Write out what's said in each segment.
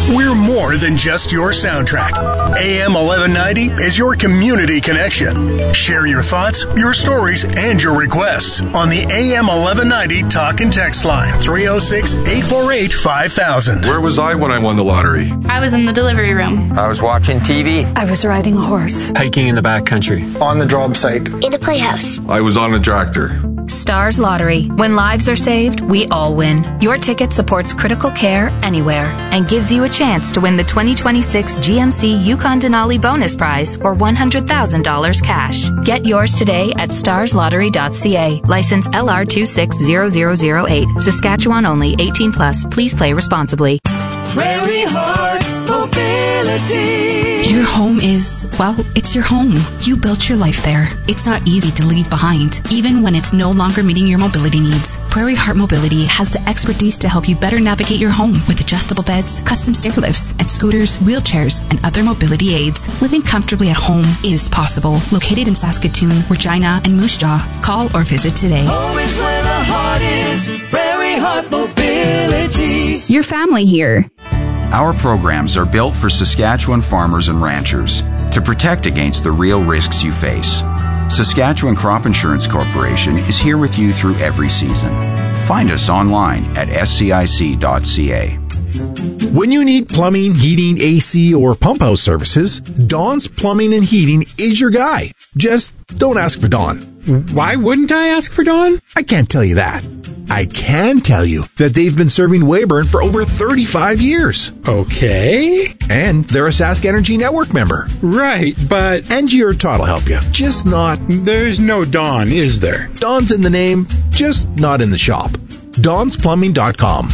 We're more than just your soundtrack. AM 1190 is your community connection. Share your thoughts, your stories, and your requests on the AM 1190 talk and text line 306-848-5000. Where was I when I won the lottery? I was in the delivery room. I was watching TV. I was riding a horse. Hiking in the backcountry. On the job site. In a playhouse. I was on a tractor. Stars Lottery. When lives are saved, we all win. Your ticket supports critical care anywhere and gives you a chance to win the 2026 GMC Yukon Denali bonus prize or $100,000 cash. Get yours today at starslottery.ca. License LR260008. Saskatchewan only. 18 plus. Please play responsibly. Prairie Heart Mobility. Your home is, well, it's your home. You built your life there. It's not easy to leave behind, even when it's no longer meeting your mobility needs. Prairie Heart Mobility has the expertise to help you better navigate your home with adjustable beds, custom stair lifts, and scooters, wheelchairs, and other mobility aids. Living comfortably at home is possible. Located in Saskatoon, Regina, and Moose Jaw. Call or visit today. Home is where the heart is. Prairie Heart Mobility. Your family here. Our programs are built for Saskatchewan farmers and ranchers to protect against the real risks you face. Saskatchewan Crop Insurance Corporation is here with you through every season. Find us online at scic.ca. When you need plumbing, heating, AC, or pump house services, Don's Plumbing and Heating is your guy. Just don't ask for Don. Why wouldn't I ask for Don? I can't tell you that. I can tell you that they've been serving Weyburn for over 35 years. Okay. And they're a Sask Energy Network member. Right, but... Angie or Todd will help you. Just not... There's no Don, is there? Don's in the name, just not in the shop. Don'sPlumbing.com.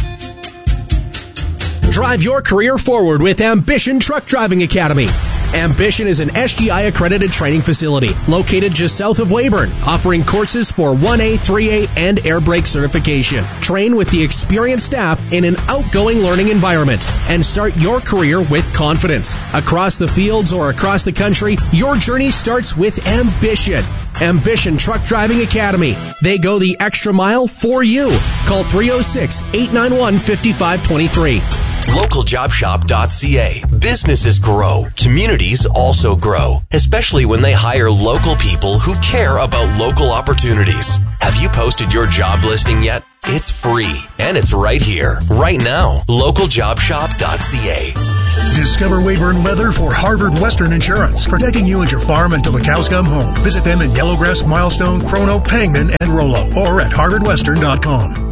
Drive your career forward with Ambition Truck Driving Academy. Ambition is an SGI-accredited training facility located just south of Weyburn, offering courses for 1A, 3A, and air brake certification. Train with the experienced staff in an outgoing learning environment and start your career with confidence. Across the fields or across the country, your journey starts with Ambition. Ambition Truck Driving Academy. They go the extra mile for you. Call 306-891-5523. LocalJobShop.ca. Businesses grow. Communities also grow, especially when they hire local people who care about local opportunities. Have you posted your job listing yet? It's free, and it's right here, right now. LocalJobShop.ca. Discover Weyburn Weather for Harvard Western Insurance, protecting you and your farm until the cows come home. Visit them in Yellowgrass, Milestone, Chrono, Pangman, and Rollo, or at harvardwestern.com.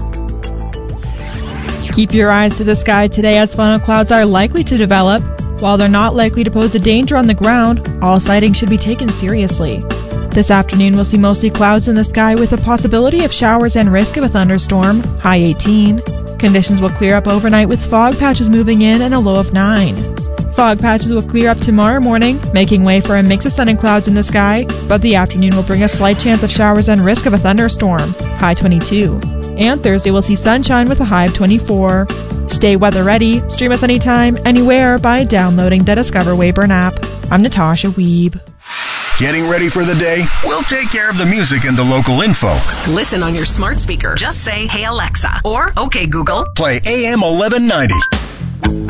Keep your eyes to the sky today as funnel clouds are likely to develop. While they're not likely to pose a danger on the ground, all sightings should be taken seriously. This afternoon we'll see mostly clouds in the sky with a possibility of showers and risk of a thunderstorm, high 18. Conditions will clear up overnight with fog patches moving in and a low of 9. Fog patches will clear up tomorrow morning, making way for a mix of sun and clouds in the sky, but the afternoon will bring a slight chance of showers and risk of a thunderstorm, high 22. And Thursday we'll see sunshine with a high of 24. Stay weather ready. Stream us anytime, anywhere by downloading the Discover Weyburn app. I'm Natasha Wiebe. Getting ready for the day? We'll take care of the music and the local info. Listen on your smart speaker. Just say, "Hey Alexa," or "Okay Google." Play AM 1190.